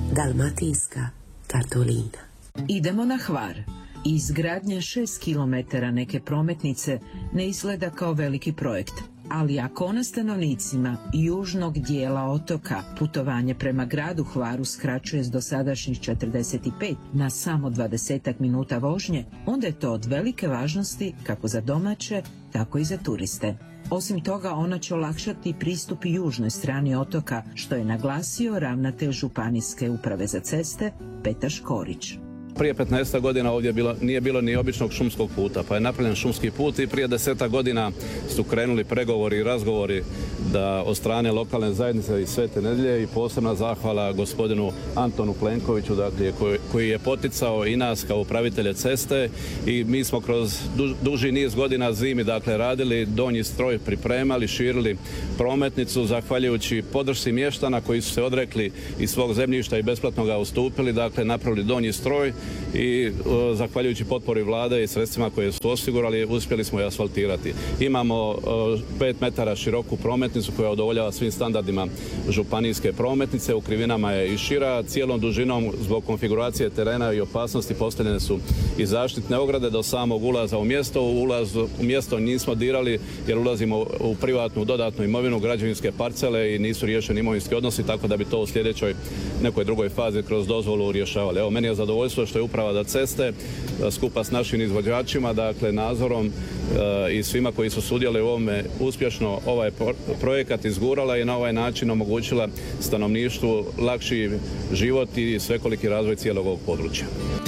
Dalmatinska kartolina. Idemo na Hvar. Izgradnja 6 km neke prometnice ne izgleda kao veliki projekt, ali ako ona stanovnicima južnog dijela otoka putovanje prema gradu Hvaru skraćuje s dosadašnjih 45 na samo 20 minuta vožnje, onda je to od velike važnosti kako za domaće, tako i za turiste. Osim toga, ona će olakšati pristup južnoj strani otoka, što je naglasio ravnatelj Županijske uprave za ceste Petar Škorić. Prije 15 godina ovdje nije bilo ni običnog šumskog puta, pa je napravljen šumski put i prije 10 godina su krenuli pregovori i razgovori da od strane lokalne zajednice i Svete Nedjelje i posebna zahvala gospodinu Antonu Plenkoviću, dakle, koji je poticao i nas kao upravitelje ceste i mi smo kroz duži niz godina zimi radili donji stroj, pripremali, širili prometnicu zahvaljujući podršci mještana koji su se odrekli iz svog zemljišta i besplatno ga ustupili, napravili donji stroj i zahvaljujući potpori vlade i sredstvima koje su osigurali uspjeli smo je asfaltirati. Imamo 5 metara široku prometnicu koja udovoljava svim standardima županijske prometnice, u krivinama je i šira, cijelom dužinom zbog konfiguracije terena i opasnosti postavljene su i zaštitne ograde do samog ulaza u mjesto. Ulaz u mjesto nismo dirali jer ulazimo u privatnu dodatnu imovinu, građevinske parcele i nisu riješeni imovinski odnosi, tako da bi to u sljedećoj nekoj drugoj fazi kroz dozvolu rješavali. Evo, meni je zadovoljstvo što je Uprava za ceste skupa s našim izvođačima, nadzorom i svima koji su sudjelovali u ovome uspješno ovaj projekat izgurala i na ovaj način omogućila stanovništvu lakši život i svekoliki razvoj cijelog ovog područja.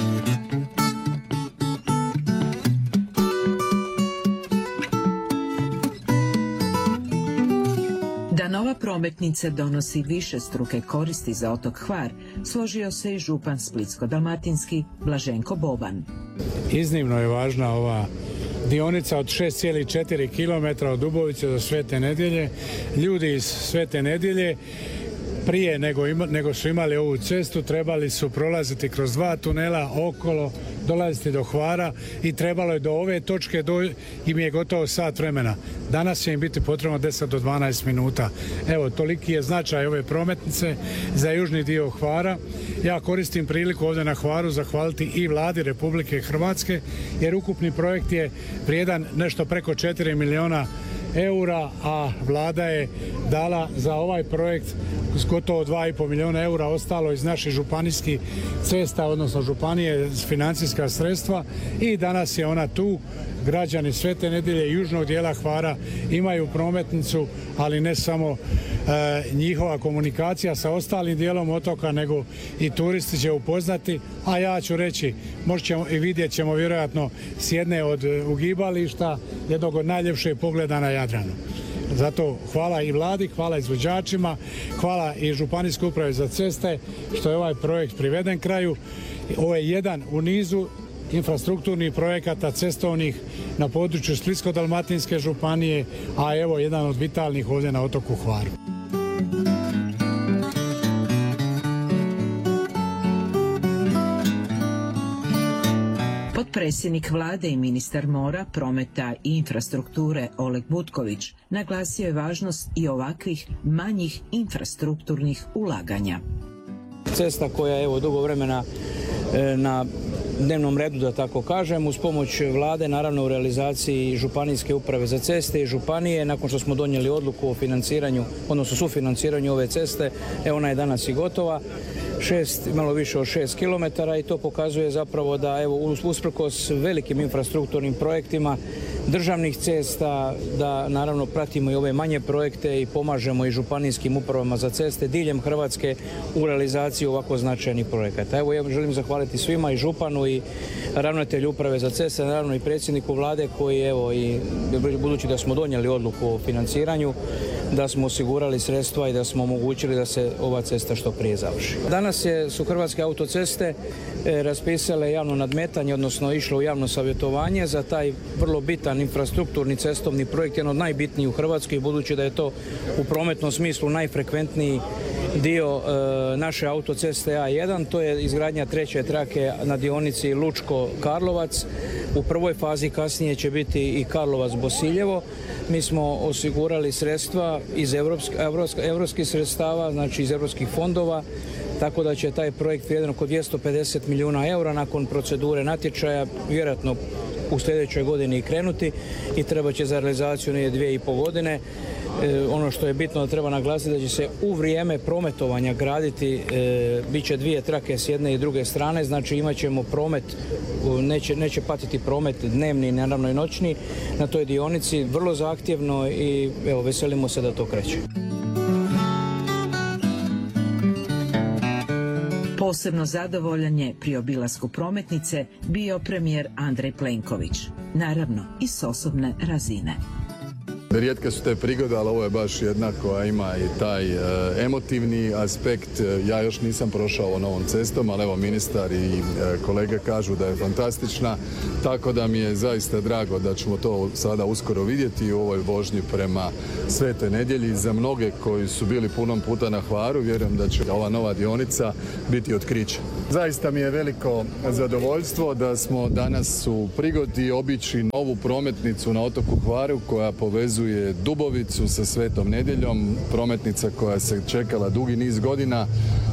Da nova prometnica donosi višestruke koristi za otok Hvar, složio se i župan Splitsko-dalmatinski Blaženko Boban. Iznimno je važna ova dionica od 6,4 km od Dubovice do Svete Nedjelje. Ljudi iz Svete Nedjelje prije nego su imali ovu cestu trebali su prolaziti kroz 2 tunela okolo, dolaziti do Hvara i trebalo je do ove točke im je gotovo sat vremena. Danas će im biti potrebno 10 do 12 minuta. Evo, toliki je značaj ove prometnice za južni dio Hvara. Ja koristim priliku ovdje na Hvaru zahvaliti i vladi Republike Hrvatske jer ukupni projekt je vrijedan nešto preko 4 milijuna eura, a vlada je dala za ovaj projekt gotovo 2,5 milijuna eura, ostalo iz naših županijskih cesta, odnosno županije, financijska sredstva i danas je ona tu. Građani Svete Nedjelje i južnog dijela Hvara imaju prometnicu, ali ne samo njihova komunikacija sa ostalim dijelom otoka, nego i turisti će upoznati, a ja ću reći, možemo i vidjet ćemo vjerojatno s jedne od ugibališta jednog od najljepših pogleda na Jadranu. Zato hvala i vladi, hvala izvođačima, hvala i Županijskoj upravi za ceste što je ovaj projekt priveden kraju. Ovo je jedan u nizu infrastrukturnih projekata cestovnih na području Splitsko-dalmatinske županije, a evo jedan od vitalnih ovdje na otoku Hvaru. Potpredsjednik vlade i ministar mora, prometa i infrastrukture Oleg Butković naglasio je važnost i ovakvih manjih infrastrukturnih ulaganja. Cesta koja je dugo vremena na dnevnom redu, da tako kažem, uz pomoć vlade, naravno u realizaciji Županijske uprave za ceste i županije, nakon što smo donijeli odluku o financiranju, odnosno sufinanciranju ove ceste, ona je danas i gotova. Malo više od 6 km i to pokazuje zapravo da usprkos velikim infrastrukturnim projektima državnih cesta, da naravno pratimo i ove manje projekte i pomažemo i županijskim upravama za ceste diljem Hrvatske u realizaciji ovako značajnih projekata. Ja želim zahvaliti svima, i županu i ravnatelju uprave za ceste, naravno i predsjedniku vlade koji i budući da smo donijeli odluku o financiranju, da smo osigurali sredstva i da smo omogućili da se ova cesta što prije završi. Danas su Hrvatske autoceste raspisale javno nadmetanje, odnosno išlo u javno savjetovanje za taj vrlo bitan infrastrukturni cestovni projekt, jedan od najbitnijih u Hrvatskoj, budući da je to u prometnom smislu najfrekventniji dio naše autoceste A1, to je izgradnja 3. trake na dionici Lučko-Karlovac. U prvoj fazi kasnije će biti i Karlovac-Bosiljevo. Mi smo osigurali sredstva iz evropskih sredstava, znači iz evropskih fondova, tako da će taj projekt vrijedan oko 250 milijuna eura nakon procedure natječaja vjerojatno u sljedećoj godini i krenuti i treba će za realizaciju 2,5 godine. Ono što je bitno da treba naglasiti da će se u vrijeme prometovanja graditi, bit će 2 trake s jedne i druge strane, znači imat ćemo promet, neće patiti promet dnevni, naravno i noćni na toj dionici, vrlo zahtjevno i evo, veselimo se da to kreće. Posebno zadovoljan je pri obilasku prometnice bio premijer Andrej Plenković, naravno i s osobne razine. Rijetke su te prigode, ali ovo je baš jedna koja ima i taj emotivni aspekt. Ja još nisam prošao novom cestom, ali evo ministar i kolege kažu da je fantastična, tako da mi je zaista drago da ćemo to sada uskoro vidjeti u ovoj vožnji prema Svetoj Nedjelji. Za mnoge koji su bili punom puta na Hvaru, vjerujem da će ova nova dionica biti otkriće. Zaista mi je veliko zadovoljstvo da smo danas u prigodi obići novu prometnicu na otoku Hvaru koja povezuje Dubovicu sa Svetom Nedjeljom, prometnica koja se čekala dugi niz godina,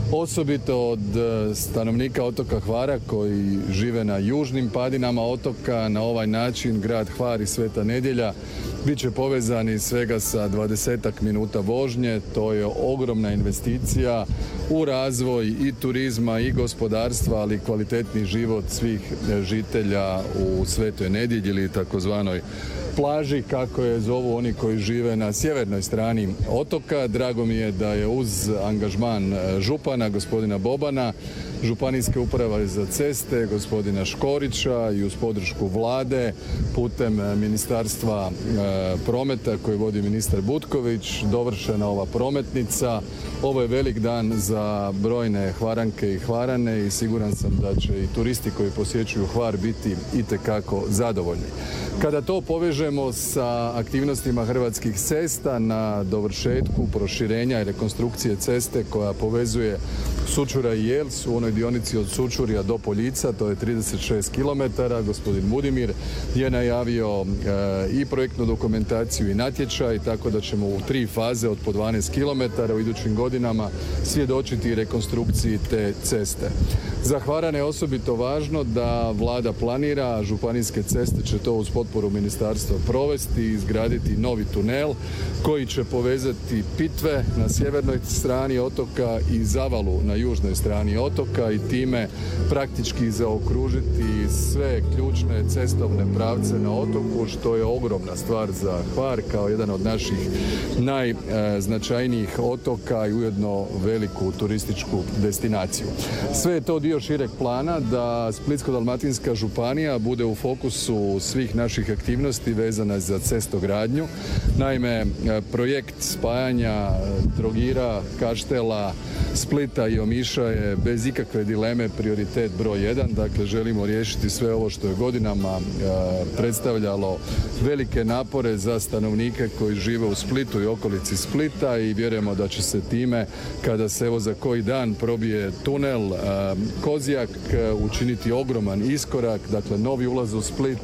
osobito od stanovnika otoka Hvara koji žive na južnim padinama otoka. Na ovaj način grad Hvar i Sveta Nedjelja bit će povezani svega sa 20-ak minuta vožnje. To je ogromna investicija u razvoj i turizma i gospodarstva, ali i kvalitetni život svih žitelja u Svetoj Nedjelji ili takozvanoj plaži, kako je zovu oni koji žive na sjevernoj strani otoka. Drago mi je da je uz angažman župana, gospodina Bobana, Županijske uprave za ceste, gospodina Škorića i uz podršku vlade putem Ministarstva prometa koji vodi ministar Butković dovršena ova prometnica. Ovo je velik dan za brojne Hvaranke i Hvarane i siguran sam da će i turisti koji posjećuju Hvar biti itekako zadovoljni. Kada to povežemo sa aktivnostima Hrvatskih cesta na dovršetku proširenja i rekonstrukcije ceste koja povezuje Sučuraj i Jels u onoj dionici od Sučurja do Poljica, to je 36 km. Gospodin Budimir je najavio i projektnu dokumentaciju i natječaj, tako da ćemo u 3 faze od po 12 km u idućim godinama svjedočiti rekonstrukciji te ceste. Za Hvarane je osobito važno da vlada planira, a Županijske ceste će to uz potporu ministarstva provesti i izgraditi novi tunel koji će povezati Pitve na sjevernoj strani otoka i Zavalu na južnoj strani otoka i time praktički zaokružiti sve ključne cestovne pravce na otoku, što je ogromna stvar za Hvar kao jedan od naših najznačajnijih otoka i ujedno veliku turističku destinaciju. Sve je to dio šireg plana da Splitsko-dalmatinska županija bude u fokusu svih naših aktivnosti vezana za cestogradnju. Naime, projekt spajanja Trogira, Kaštela, Splita i Omiša je bez ikakve dileme prioritet broj 1. Dakle, želimo riješiti sve ovo što je godinama predstavljalo velike napore za stanovnike koji žive u Splitu i okolici Splita i vjerujemo da će se time, kada se evo za koji dan probije tunel Kozjak, učiniti ogroman iskorak, dakle novi ulaz u Split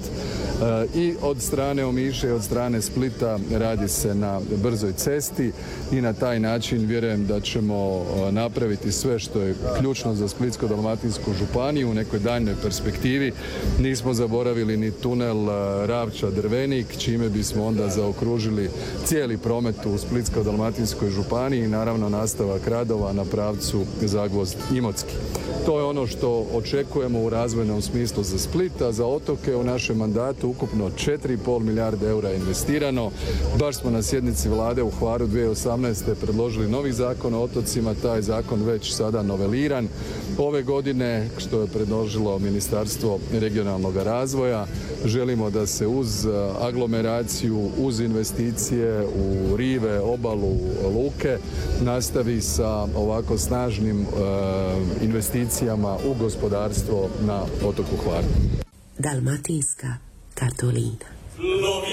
i od strane Omiše i od strane Splita radi se na brzoj cesti i na taj način vjerujem da ćemo napraviti sve što je ključno za Splitsko-dalmatinsku županiju u nekoj daljnjoj perspektivi. Nismo zaboravili ni tunel Ravča-Drvenik, čime bismo onda zaokružili cijeli promet u Splitsko-dalmatinskoj županiji i naravno nastavak radova na pravcu Zagvozd-Imotski. To je ono što očekujemo u razvojnom smislu za Split, a za otoke u našem mandatu ukupno 4,5 milijarde eura investirano. Baš smo na sjednici vlade u Hvaru 2018. predložili novi zakon o otocima, taj zakon već sada noveliran. Ove godine, što je predložilo Ministarstvo regionalnog razvoja, želimo da se uz aglomeraciju, uz investicije u rive, obalu, luke, nastavi sa ovako snažnim investicijama u gospodarstvo na otoku Hvaru. Dalmatinska Kartolina.